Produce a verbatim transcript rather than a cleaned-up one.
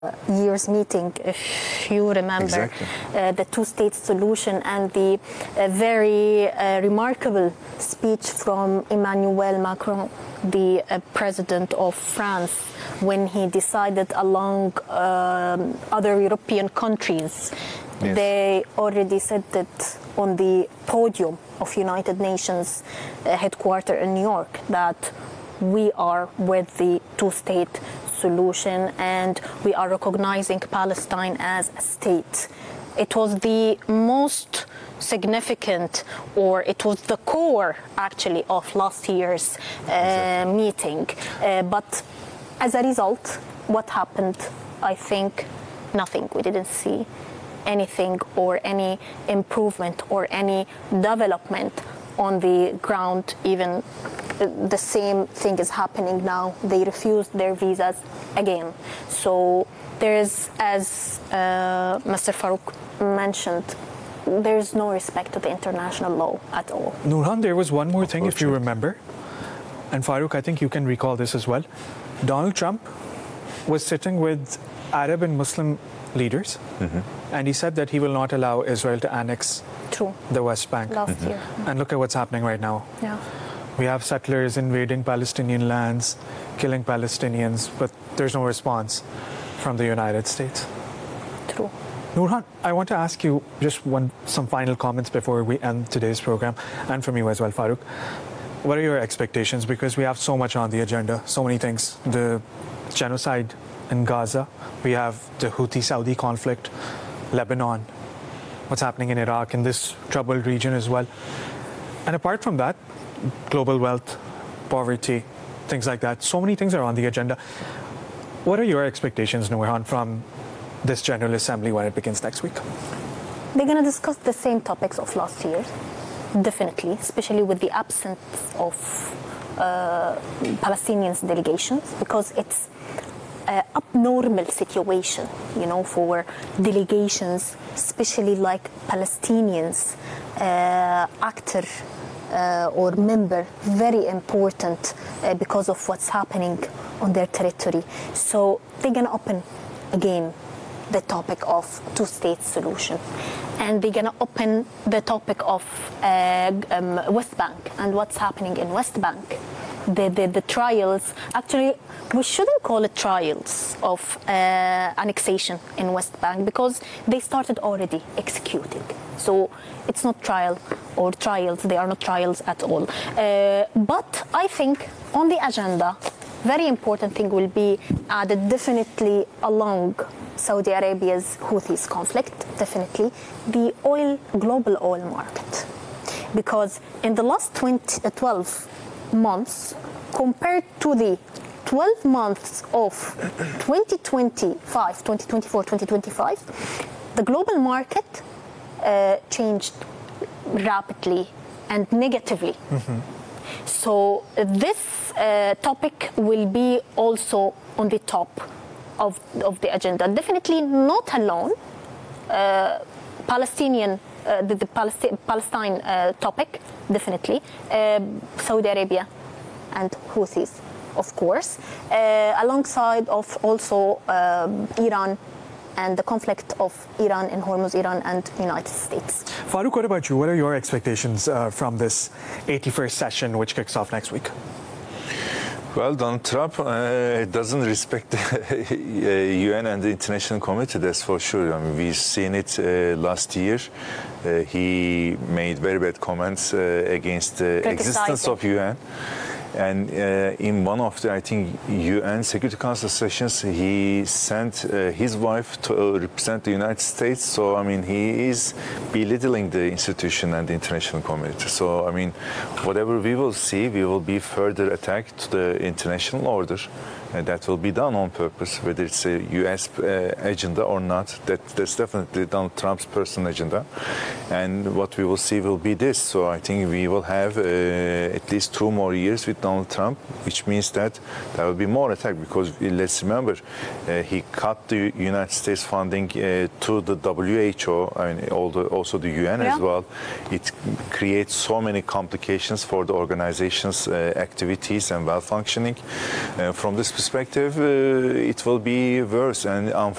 year's meeting, if you remember, exactly. uh, the two-state solution and the uh, very uh, remarkable speech from Emmanuel Macron, the uh, president of France, when he decided along um, other European countries. Yes. They already said that on the podium of United Nations uh, headquarters in New York that we are with the two-state solution and we are recognizing Palestine as a state. It was the most significant, or it was the core actually of last year's uh, exactly. meeting. Uh, but as a result, what happened? I think nothing. We didn't see anything or any improvement or any development on the ground. Even the same thing is happening now. They refused their visas again. So there's, as uh, Mister Farouk mentioned, there's no respect to the international law at all. Nurhan, there was one more thing, if you remember, and Farouk, I think you can recall this as well. Donald Trump was sitting with Arab and Muslim leaders, mm-hmm. and he said that he will not allow Israel to annex True. the West Bank. Last mm-hmm. year. And look at what's happening right now. Yeah. We have settlers invading Palestinian lands, killing Palestinians, but there's no response from the United States. True. Nurhan, I want to ask you just one, some final comments before we end today's program, and from you as well, Farouk. What are your expectations? Because we have so much on the agenda, so many things. The genocide in Gaza, we have the Houthi-Saudi conflict, Lebanon, what's happening in Iraq, in this troubled region as well. And apart from that, global wealth, poverty, things like that. So many things are on the agenda. What are your expectations, Nurhan, from this General Assembly when it begins next week? They're going to discuss the same topics of last year, definitely, especially with the absence of uh, Palestinian delegations, because it's an abnormal situation, you know, for delegations, especially like Palestinians, uh, actor uh, or member, very important uh, because of what's happening on their territory. So they're going to open again the topic of two-state solution. And they're going to open the topic of uh, um, West Bank and what's happening in West Bank. The, the, the trials, actually, we shouldn't call it trials of uh, annexation in West Bank because they started already executing. So it's not trial or trials, they are not trials at all. Uh, but I think on the agenda, very important thing will be added definitely along Saudi Arabia's Houthis conflict, definitely, the oil, global oil market. Because in the last twenty, twelve months, compared to the twelve months of twenty twenty-five, twenty twenty-four, twenty twenty-five, the global market uh, changed rapidly and negatively. Mm-hmm. So this uh, topic will be also on the top of, of the agenda. Definitely not alone. Uh, Palestinian, uh, the, the Palesti- Palestine uh, topic, definitely. Uh, Saudi Arabia and Houthis, of course, uh, alongside of also uh, Iran and the conflict of Iran in Hormuz, Iran and United States. Farouk, what about you? What are your expectations uh, from this eighty-first session, which kicks off next week? Well, Donald Trump uh, doesn't respect the U N and the international community, that's for sure. I mean, we've seen it uh, last year. Uh, he made very bad comments uh, against the existence of U N. And uh, in one of the, I think, U N Security Council sessions, he sent uh, his wife to uh, represent the United States. So, I mean, he is belittling the institution and the international community. So, I mean, whatever we will see, we will be further attack to the international order. And that will be done on purpose, whether it's a U S uh, agenda or not. That, that's definitely Donald Trump's personal agenda. And what we will see will be this. So I think we will have uh, at least two more years with Donald Trump, which means that there will be more attack because let's remember, uh, he cut the United States funding uh, to the W H O, I mean, all the, also the U N yeah. as well. It creates so many complications for the organization's uh, activities and well-functioning. Uh, from this perspective, uh, it will be worse. And